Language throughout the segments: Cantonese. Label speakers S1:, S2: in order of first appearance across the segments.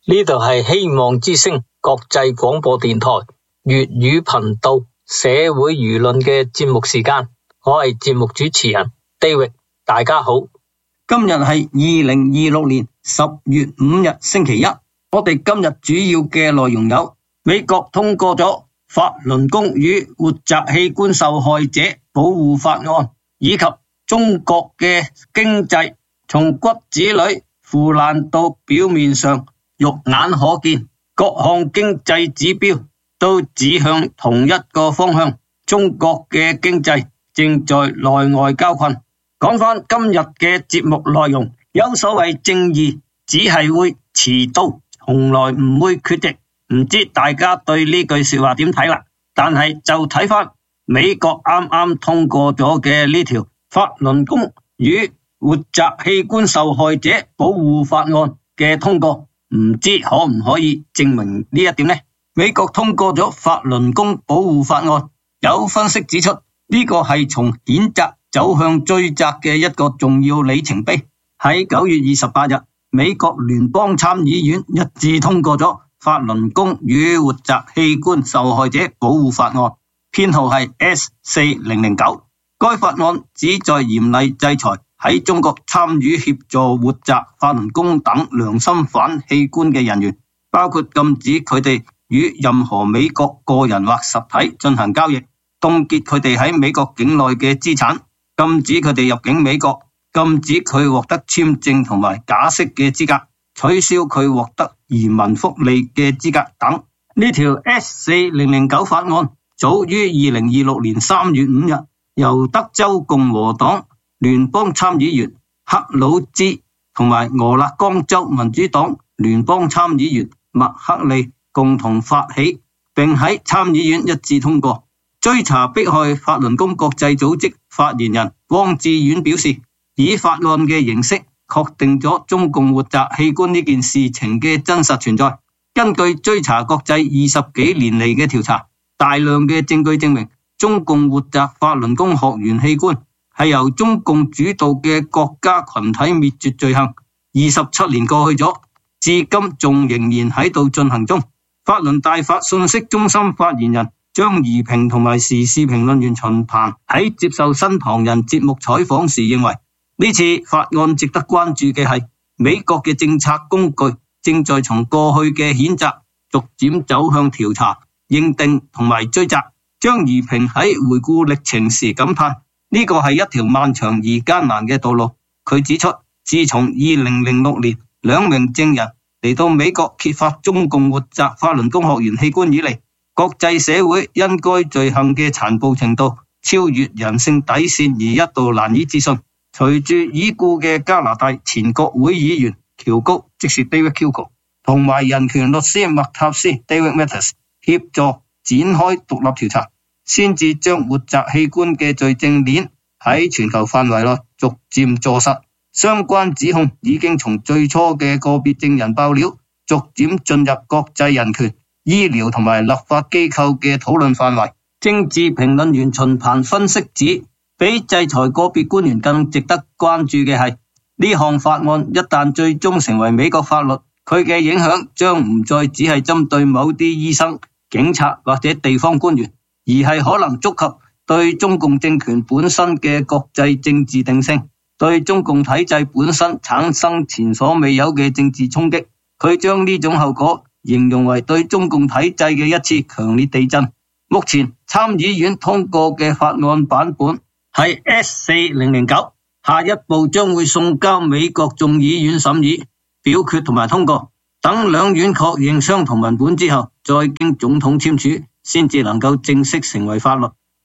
S1: 呢度係希望之聲國際廣播電台粵語頻道社會輿論嘅節目時間，我係節目主持人 David， 大家好。
S2: 今日係2026年10月5日星期一，我哋今日主要嘅內容有：美國通過咗法輪功與活摘器官受害者保護法案，以及中國嘅經濟從骨子裏腐爛到表面上肉眼可見，各項經濟指標都指向同一個方向。中國嘅經濟正在內外交困。講返今日嘅節目內容，有所謂正義只係會遲到，從來唔會缺席。唔知大家對呢句說話點睇啦？但係就睇返美國啱啱通過咗嘅呢條法輪功與活摘器官受害者保護法案嘅通過，唔知可唔可以證明呢一點呢？美國通過咗法輪功保護法案，有分析指出呢個係從譴責走向追責嘅一個重要里程碑。喺9月28日，美國聯邦參議院一致通過咗法輪功與活摘器官受害者保護法案，編號係 S4009。該法案旨在嚴厲制裁喺中國參與協助活摘法輪功等良心反器官嘅人員，包括禁止佢哋與任何美國個人或實體進行交易，凍結佢哋喺美國境內嘅資產，禁止佢哋入境美國，禁止佢獲得簽證同埋假釋嘅資格，取消佢獲得移民福利嘅資格等。呢條 S4009 法案早於2026年3月5日由德州共和黨聯邦參議員克魯茲同埋俄勒岡州民主黨聯邦參議員麥克利共同發起，並喺參議院一致通過。追查迫害法輪功國際組織發言人汪志遠表示，以法案嘅形式確定咗中共活摘器官呢件事情嘅真實存在。根據追查國際20幾年嚟嘅調查，大量嘅證據證明中共活摘法輪功學員器官係由中共主導嘅國家群體滅絕罪行。27年過去咗，至今仲仍然喺度進行中。法輪大法信息中心發言人張怡平同埋時事評論員秦鵬喺接受新唐人節目採訪時認為，呢次法案值得關注嘅係美國嘅政策工具正在從過去嘅譴責逐漸走向調查、認定同埋追責。張怡平喺回顧歷程時感嘆，呢個係一條漫長而艱難嘅道路。佢指出，自從2006年2名證人嚟到美國揭發中共活摘法輪功學員器官以嚟，國際社會因該罪行嘅殘暴程度超越人性底線而一度難以置信。隨住已故嘅加拿大前國會議員喬高，即是 David Kilgour， 同埋人權律師麥塔斯 David Matas 協助展開獨立調查，先至將活摘器官嘅罪證鏈喺全球範圍內逐漸坐實。相關指控已經從最初嘅個別證人爆料，逐漸進入國際人權、醫療同埋立法機構嘅討論範圍。政治評論員秦鵬分析指，比制裁個別官員更值得關注嘅係，呢項法案一旦最終成為美國法律，佢嘅影響將唔再只係針對某啲醫生、警察或者地方官員，而係可能觸及對中共政權本身嘅國際政治定性，對中共體制本身產生前所未有嘅政治衝擊。佢將呢種後果形容為對中共體制嘅一次強烈地震。目前參議院通過嘅法案版本係 S4009， 下一步將會送交美國眾議院審議、表決同埋通過。等兩院確認相同文本之後，再經總統簽署，先至能夠正式成為法律。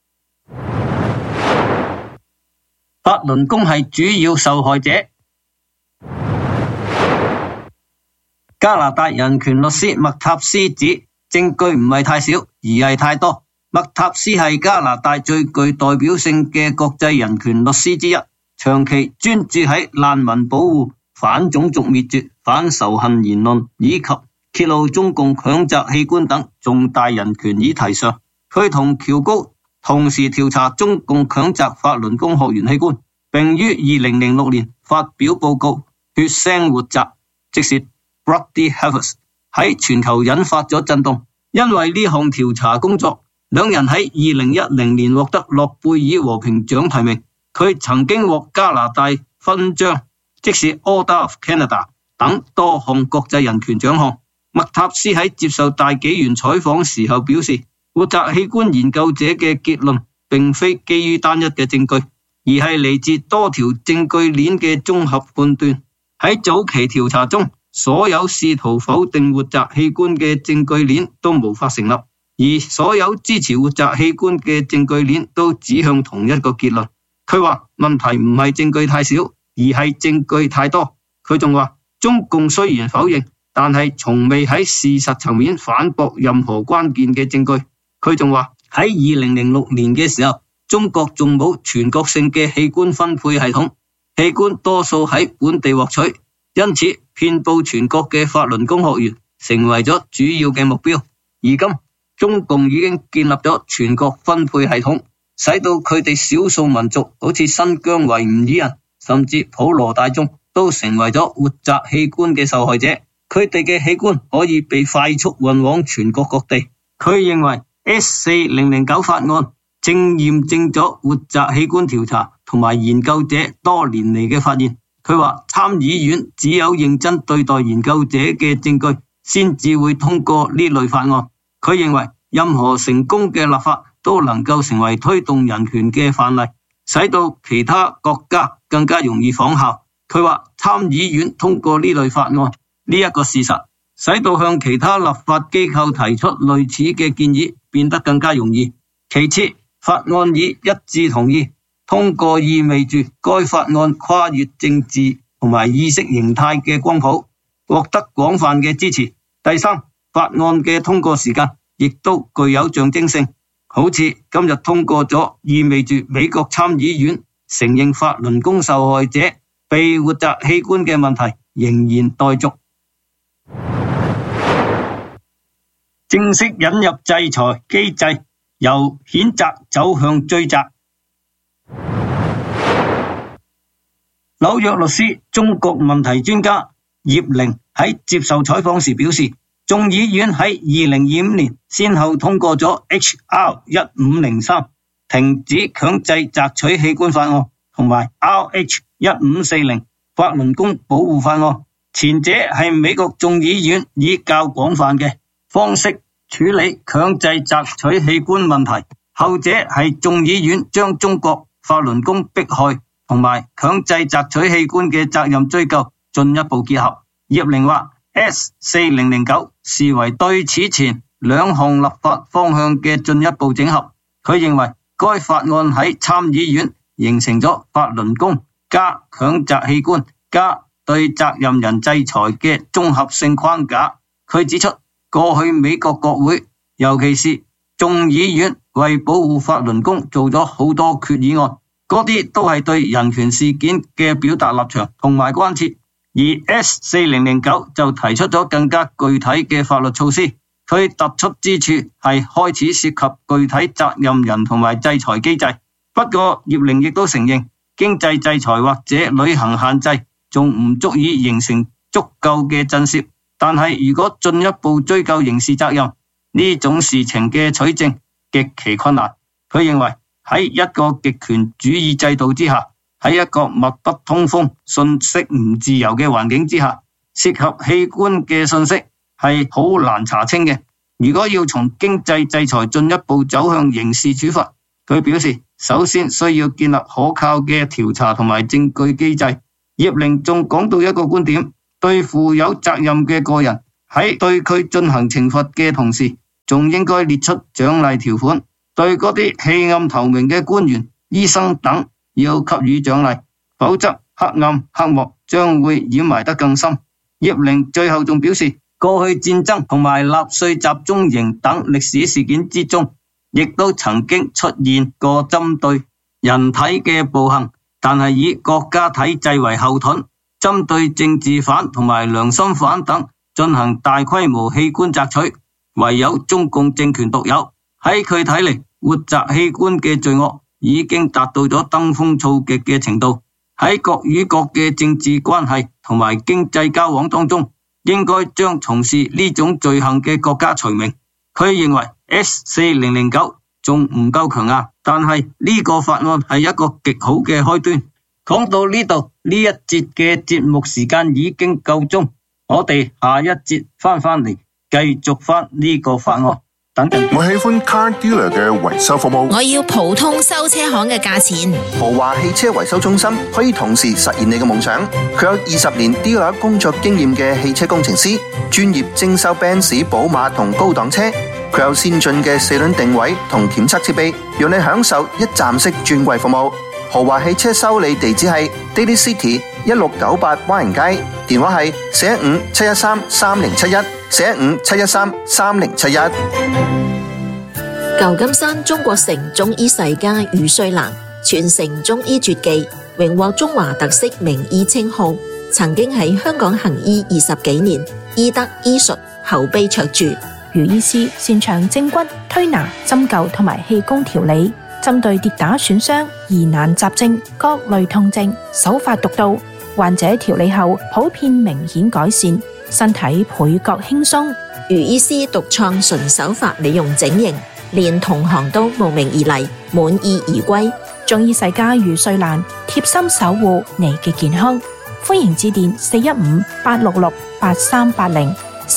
S2: 法輪功係主要受害者。加拿大人權律師麥塔斯指，證據唔係太少，而係太多。麥塔斯係加拿大最具代表性嘅國際人權律師之一，長期專注喺難民保護、反種族滅絕、反仇恨言論以及揭露中共強摘器官等重大人權議題上。佢同喬高同時調查中共強摘法輪功學員器官，並於2006年發表報告《血腥活摘》，即是 Bloody Harvest 喺全球引發咗震動。因為呢項調查工作，兩人喺2010年獲得諾貝爾和平獎提名。佢曾經獲加拿大勳章，即是 Order of Canada 等多項國際人權獎項。麥塔斯喺接受大紀元採訪時候表示，活摘器官研究者嘅結論並非基於單一嘅證據，而係嚟自多條證據鏈嘅綜合判斷。喺早期調查中，所有試圖否定活摘器官嘅證據鏈都無法成立，而所有支持活摘器官嘅證據鏈都指向同一個結論。佢話問題唔係證據太少，而係證據太多。佢仲話中共雖然否認，但係從未喺事實層面反駁任何關鍵嘅證據。佢仲話喺2006年嘅時候，中國仲冇全國性嘅器官分配系統，器官多數喺本地獲取，因此遍佈全國嘅法輪功學員成為咗主要嘅目標。而今中共已經建立咗全國分配系統，使到佢哋少數民族，好似新疆維吾爾人，甚至普羅大眾都成為咗活摘器官嘅受害者。佢哋嘅器官可以被快速運往全國各地。佢認為 S4009 法案正驗證咗活摘器官調查同埋研究者多年嚟嘅發現。佢話參議院只有認真對待研究者嘅證據，先至會通過呢類法案。佢認為任何成功嘅立法都能夠成為推動人權嘅範例，使到其他國家更加容易仿效。佢話參議院通過呢類法案呢一個事實，使到向其他立法機構提出類似嘅建議變得更加容易。其次，法案以一致同意通過，意味住該法案跨越政治同埋意識形態嘅光譜，獲得廣泛嘅支持。第三，法案嘅通過時間亦都具有象徵性，好似今日通過咗，意味住美國參議院承認法輪功受害者被活摘器官嘅問題仍然待續。正式引入制裁機制，由譴責走向追責。紐約律師、中國問題專家葉玲喺接受採訪時表示，眾議院喺2025年先後通過咗 HR 1503停止強制摘取器官法案，同埋 RH 1540法輪功保護法案。前者係美國眾議院以較廣泛嘅方式處理強制摘取器官問題，後者係眾議院將中國法輪功迫害同埋強制摘取器官嘅責任追究進一步結合。葉玲話 S4009 視為對此前兩項立法方向嘅進一步整合。佢認為該法案喺參議院形成咗法輪功加強摘器官加對責任人制裁嘅綜合性框架。佢指出，過去美國國會，尤其是眾議院為保護法輪功做咗好多決議案，嗰啲都係對人權事件嘅表達立場同埋關切。而 S4009 就提出咗更加具體嘅法律措施。佢突出之處係開始涉及具體責任人同埋制裁機制。不過葉玲亦都承認，經濟制裁或者旅行限制仲唔足以形成足夠嘅震懾。但係如果進一步追究刑事責任，呢種事情嘅取證極其困難。佢認為喺一個極權主義制度之下，喺一個密不通風、信息唔自由嘅環境之下，涉及器官嘅信息係好難查清嘅。如果要從經濟制裁進一步走向刑事處罰，佢表示首先需要建立可靠嘅調查同埋證據機制。葉玲仲講到一個觀點，對負有責任嘅個人喺對佢進行懲罰嘅同時，仲應該列出獎勵條款，對嗰啲棄暗投明嘅官員、醫生等要給予獎勵，否則黑暗黑幕將會掩埋得更深。葉玲最後仲表示，過去戰爭同埋納粹集中營等歷史事件之中，亦都曾經出現過針對人體嘅暴行，但係以國家體制為後盾，針對政治犯同埋良心犯等進行大規模器官摘取，唯有中共政權獨有。喺佢睇嚟，活摘器官嘅罪惡已經達到咗登峰造極嘅程度。喺國與國嘅政治關係同埋經濟交往當中， 應該將從事呢種罪行嘅國家除名。佢認為 S4009 仲唔夠強硬，但係呢個法案係一個極好嘅開端。講到呢度，呢一節嘅節目時間已經夠鐘，我哋下一節翻嚟繼續翻呢個法案。等陣。
S3: 我喜歡 Car Dealer 嘅維修服務。
S4: 我要普通修車行嘅價錢。
S5: 豪華汽車維修中心可以同時實現你嘅夢想。佢有20年 dealer 工作經驗嘅汽車工程師，專業徵收 Benz、寶馬同高檔車。佢有先進嘅4輪定位同檢測設備，讓你享受一站式專櫃服務。豪華汽車修理地址係 Daily City 1698灣人街，電話係415-713-3071 415-713-3071。
S4: 舊金山中國城中醫世家余瑞蘭傳承中醫絕技，榮獲中華特色名醫稱號，曾經喺香港行醫20幾年，醫德醫術口碑卓著。
S6: 余醫師擅長正骨、推拿、針灸同埋氣功調理，針對跌打損傷、疑難雜症、各類痛症，手法獨到，患者調理後普遍明顯改善，身體倍覺輕鬆。
S4: 余醫師獨創純手法美容整形，連同行都慕名而嚟，滿意而歸。
S6: 中醫世家余瑞蘭貼心守護你嘅健康，歡迎致電415-866-8380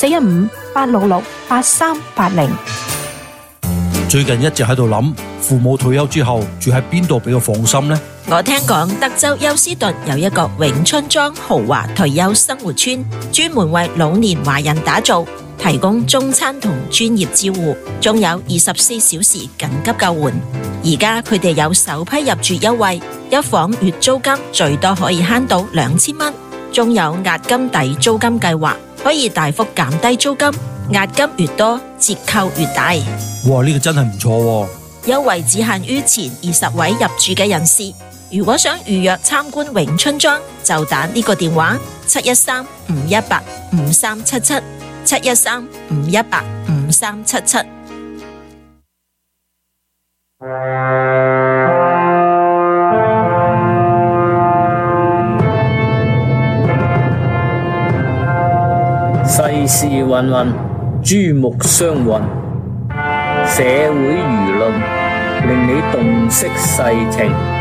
S6: 415-866-8380。
S7: 最近一直喺度諗，父母退休之後住喺邊度比較放心呢？
S4: 我聽講德州休斯頓有一個永春莊豪華退休生活村，專門為老年華人打造，提供中餐同專業照護，仲有24小時緊急救援。而家佢哋有首批入住優惠，一房月租金最多可以慳到2000蚊，仲有押金抵租金計劃，可以大幅減低租金，押金越多折扣越大。
S7: 哇，呢個真係唔錯喎！
S4: 優惠只限於前20位入住嘅人士。如果想預約參觀永春莊，就打呢個電話713-518-5377 713-518-5377。
S1: 世事芸芸，珠目相混，社會輿論令你洞悉世情。